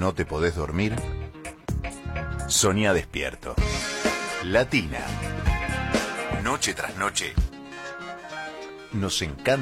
no te podés dormir? Soñá despierto. Latina. Noche tras noche. Nos encanta